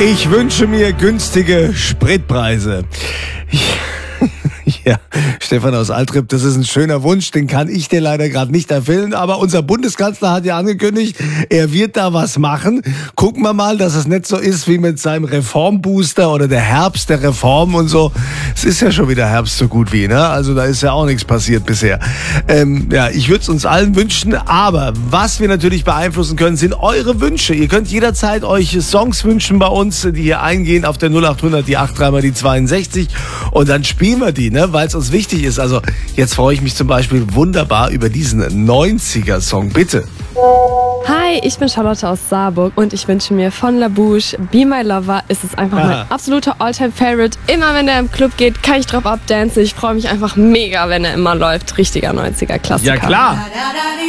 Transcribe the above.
Ich wünsche mir günstige Spritpreise. Ja, Stefan aus Altrip, das ist ein schöner Wunsch, den kann ich dir leider gerade nicht erfüllen, aber unser Bundeskanzler hat ja angekündigt, er wird da was machen. Gucken wir mal, dass es nicht so ist wie mit seinem Reformbooster oder der Herbst der Reform und so. Es ist ja schon wieder Herbst so gut wie, ne? Also da ist ja auch nichts passiert bisher. Ja, ich würde es uns allen wünschen, aber was wir natürlich beeinflussen können, sind eure Wünsche. Ihr könnt jederzeit euch Songs wünschen bei uns, die hier eingehen auf der 0800, die 83 mal die 62 und dann spielen wir die, ne? Weil es uns wichtig ist. Also jetzt freue ich mich zum Beispiel wunderbar über diesen 90er-Song. Bitte. Hi, ich bin Charlotte aus Saarburg und ich wünsche mir von La Bouche Be My Lover. Es ist einfach mein absoluter All-Time-Favorite. Immer wenn der im Club geht, kann ich drauf abdancen. Ich freue mich einfach mega, wenn er immer läuft. Richtiger 90er-Klassiker. Ja, klar.